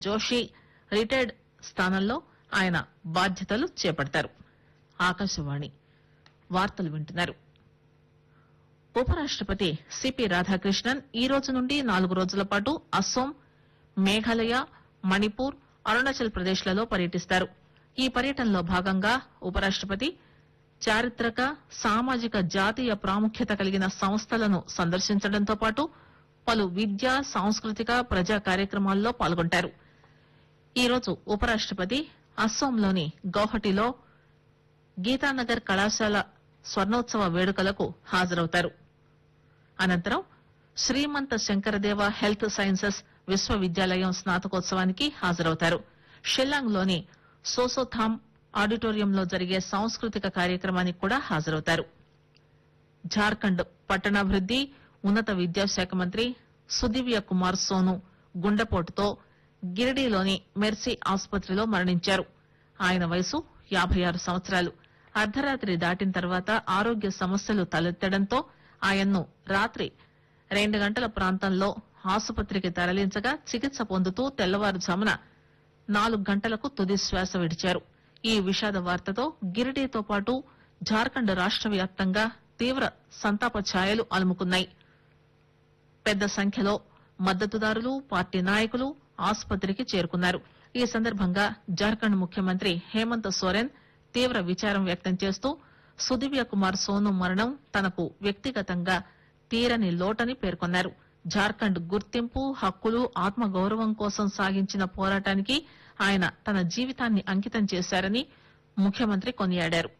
Joshi retired స్థానంలో ఆయన బాధ్యతలు చేపడతారు. ఆకాశవాణి వార్తలు వింటున్నారు. ఉపరాష్టపతి సిపి రాధాకృష్ణన్ ఈ రోజు నుండి 4 రోజుల పాటు అస్సోం, మేఘాలయ, మణిపూర్, అరుణాచల్ ప్రదేశ్ లలో పర్యటిస్తారు. ఈ పర్యటనలో భాగంగా ఉపరాష్టపతి చారిత్రక, సామాజిక, జాతీయ ప్రాముఖ్యత కలిగిన సంస్థలను సందర్శించడంతో పాటు పలు విద్యా, సాంస్కృతిక, ప్రజా కార్యక్రమాల్లో పాల్గొంటారు. ఈ రోజు ఉపరాష్టపతి అస్సోంలోని గౌహటిలో గీతానగర్ కళాశాల స్వర్ణోత్సవ వేడుకలకు హాజరవుతారు. అనంతరం శ్రీమంత శంకరదేవ హెల్త్ సైన్సెస్ విశ్వవిద్యాలయం స్నాతకోత్సవానికి హాజరవుతారు. షిల్లాంగ్ లోని సోసోథామ్ ఆడిటోరియంలో జరిగే సాంస్కృతిక కార్యక్రమానికి కూడా హాజరవుతారు. జార్ఖండ్ పట్టణాభివృద్ది, ఉన్నత విద్యాశాఖ మంత్రి సుదివ్య కుమార్ సోను గుండెపోటుతో గిరిడీలోని మెర్సీ ఆసుపత్రిలో మరణించారు. ఆయన వయసు 56 సంవత్సరాలు. అర్ధరాత్రి దాటిన తర్వాత ఆరోగ్య సమస్యలు తలెత్తడంతో ఆయన్ను రాత్రి 2 గంటల ప్రాంతంలో ఆసుపత్రికి తరలించగా చికిత్స పొందుతూ తెల్లవారుజామున 4 గంటలకు తుది శ్వాస విడిచారు. ఈ విషాద వార్తతో గిరిడీతో పాటు జార్ఖండ్ రాష్ట వ్యాప్తంగా తీవ్ర సంతాప ఛాయలు అలుముకున్నాయి. పెద్ద సంఖ్యలో మద్దతుదారులు, పార్టీ నాయకులు ఆసుపత్రికి చేరుకున్నారు. ఈ సందర్భంగా జార్ఖండ్ ముఖ్యమంత్రి హేమంత్ సోరెన్ తీవ్ర విచారం వ్యక్తం చేస్తూ సుదివ్య కుమార్ సోను మరణం తనకు వ్యక్తిగతంగా తీరని లోటని పేర్కొన్నారు. జార్ఖండ్ గుర్తింపు, హక్కులు, ఆత్మగౌరవం కోసం సాగించిన పోరాటానికి ఆయన తన జీవితాన్ని అంకితం చేశారని ముఖ్యమంత్రి కొనియాడారు.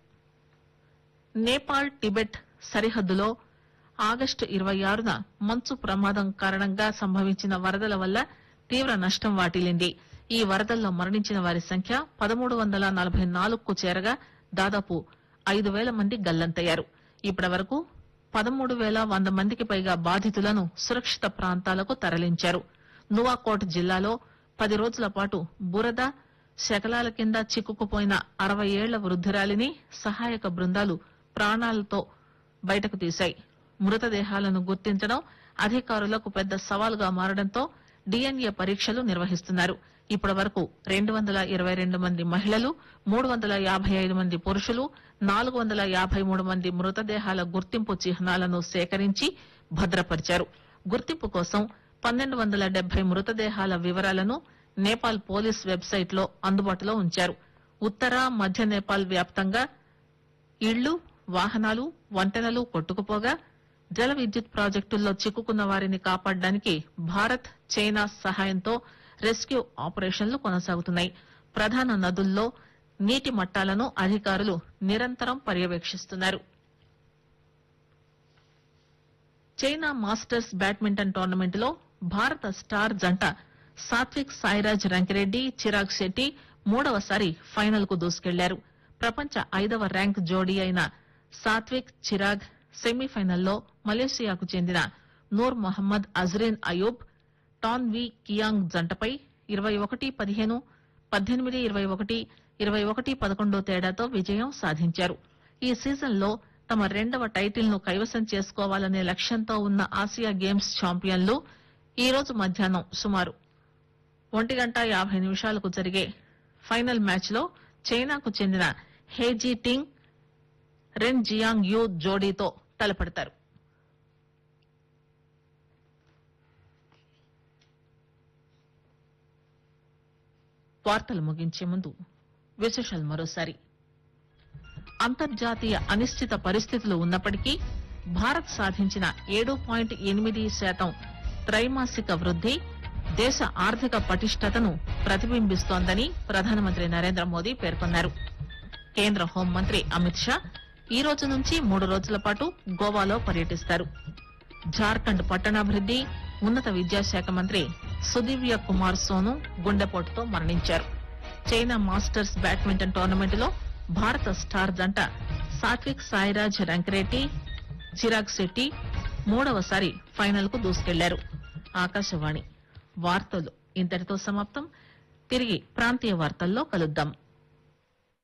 నేపాల్ టిబెట్ సరిహద్దులో ఆగస్టు 26న మంచు ప్రమాదం కారణంగా సంభవించిన వరదల వల్ల తీవ్ర నష్టం వాటిల్లింది. ఈ వరదల్లో మరణించిన వారి సంఖ్య 1344కు చేరగా దాదాపు 5000 మంది గల్లంతయ్యారు. ఇప్పటి వరకు 13,100 మందికి పైగా బాధితులను సురక్షిత ప్రాంతాలకు తరలించారు. నువాకోట్ జిల్లాలో 10 రోజుల పాటు బురద, శకలాల కింద చిక్కుకుపోయిన 60 ఏళ్ల వృద్దురాలిని సహాయక బృందాలు ప్రాణాలతో బయటకు తీశాయి. మృతదేహాలను గుర్తించడం అధికారులకు పెద్ద సవాలుగా మారడంతో డిఎన్ఏ పరీక్షలు నిర్వహిస్తున్నారు. ఇప్పటి వరకు 222 మంది మహిళలు, 355 మంది పురుషులు, 453 మంది మృతదేహాల గుర్తింపు చిహ్నాలను సేకరించి భద్రపరిచారు. గుర్తింపు కోసం 1270 మృతదేహాల వివరాలను నేపాల్ పోలీస్ వెబ్సైట్ లో అందుబాటులో ఉంచారు. ఉత్తర, మధ్య నేపాల్ వ్యాప్తంగా ఇళ్లు, వాహనాలు, వంతెనలు కొట్టుకుపోగా జల విద్యుత్ ప్రాజెక్టుల్లో చిక్కుకున్న వారిని కాపాడడానికి భారత్, చైనా సహాయంతో రెస్క్యూ ఆపరేషన్లు కొనసాగుతున్నాయి. ప్రధాన నదుల్లో నీటి మట్టాలను అధికారులు నిరంతరం పర్యవేక్షిస్తున్నారు. చైనా మాస్టర్స్ బ్యాడ్మింటన్ టోర్నమెంట్ లో భారత స్టార్ జంట సాత్విక్ సాయిరాజ్ రంకిరెడ్డి, చిరాగ్ శెట్టి మూడవసారి ఫైనల్ కు దూసుకెళ్లారు. ప్రపంచ 5వ ర్యాంక్ జోడీ అయిన సాత్విక్, చిరాగ్ సెమీఫైనల్లో మలేషియాకు చెందిన నూర్ మొహమ్మద్ అజ్రీన్ అయూబ్, టాన్ వి కియాంగ్ జంటపై 21-15, 18-21, 21-11 తేడాతో విజయం సాధించారు. ఈ సీజన్లో తమ 2వ టైటిల్ ను కైవసం చేసుకోవాలనే లక్ష్యంతో ఉన్న ఆసియా గేమ్స్ ఛాంపియన్లు ఈ రోజు మధ్యాహ్నం సుమారు 1:50 జరిగే ఫైనల్ మ్యాచ్ లో చైనాకు చెందిన హేజీ టింగ్, రెన్ జియాంగ్ యూ జోడీతో తలపడతారు. వార్తలు ముగించే ముందు విశేషాలు మరోసారి. అంతర్జాతీయ అనిశ్చిత పరిస్థితులు ఉన్నప్పటికీ భారత్ సాధించిన 7.8% త్రైమాసిక వృద్ది దేశ ఆర్థిక పటిష్టతను ప్రతిబింబిస్తోందని ప్రధానమంత్రి నరేంద్ర మోదీ పేర్కొన్నారు. కేంద్ర హోంమంత్రి అమిత్ షా ఈ రోజు నుంచి 3 రోజుల పాటు గోవాలో పర్యటిస్తారు. జార్ఖండ్ పట్టణాభివృద్ది, ఉన్నత విద్యాశాఖ మంత్రి సుదివ్య కుమార్ సోను గుండెపోటుతో మరణించారు. చైనా మాస్టర్స్ బ్యాడ్మింటన్ టోర్నమెంట్ లో భారత స్టార్ జంట సాత్విక్ సాయిరాజ్ రంకిరెడ్డి, చిరాగ్ శెట్టి మూడవసారి ఫైనల్ కు దూసుకెళ్లారు. ఆకాశవాణి వార్తలు ఇంతటితో సమాప్తం. తిరిగి ప్రాంతీయ వార్తల్లో కలుద్దాం.